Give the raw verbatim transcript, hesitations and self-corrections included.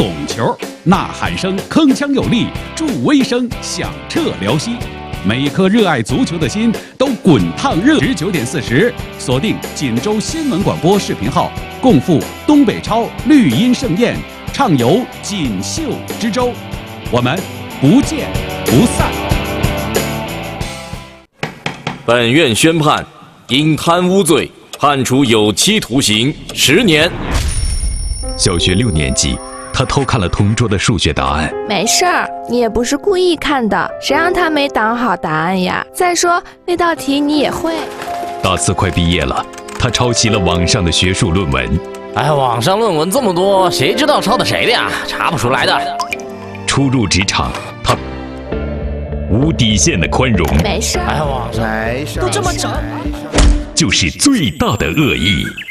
懂球，呐喊声铿锵有力，助威声响彻辽西。每一颗热爱足球的心都滚烫热。十九点四十，锁定锦州新闻广播视频号，共赴东北超绿茵盛宴，畅游锦绣之州。我们不见不散。 本院宣判，因贪污罪判处有期徒刑十年。 小学六年级，他偷看了同桌的数学答案。 没事儿，你也不是故意看的，谁让他没挡好答案呀？再说那道题你也会。 大四快毕业了，他抄袭了网上的学术论文。 哎，网上论文这么多，谁知道抄的谁的呀？查不出来的。 初入职场，他无底线的宽容。 没事儿， 哎，网上没事， 都这么整， 就是最大的恶意。